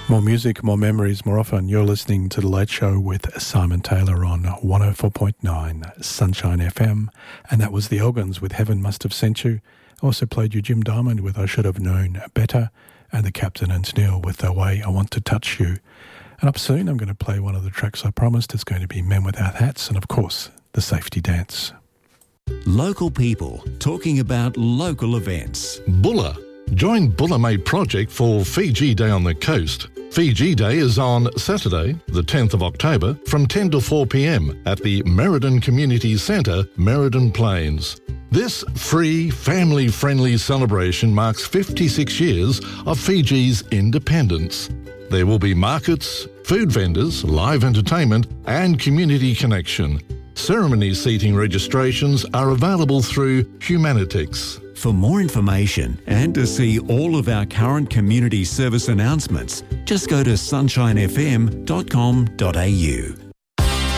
More music, more memories, more often. You're listening to The Late Show with Simon Taylor on 104.9 Sunshine FM. And that was the Elgins with Heaven Must Have Sent You. Also played you Jim Diamond with I Should Have Known Better. And the Captain and Neil with The Way I Want to Touch You. And up soon I'm going to play one of the tracks I promised. It's going to be Men Without Hats and, of course, The Safety Dance. Local people talking about local events. Bulla. Join Bulla Mate Project for Fiji Day on the coast. Fiji Day is on Saturday, the 10th of October, from 10 to 4 p.m. at the Merredin Community Centre, Merredin Plains. This free, family-friendly celebration marks 56 years of Fiji's independence. There will be markets, food vendors, live entertainment and community connection. Ceremony seating registrations are available through Humanitix. For more information and to see all of our current community service announcements, just go to sunshinefm.com.au.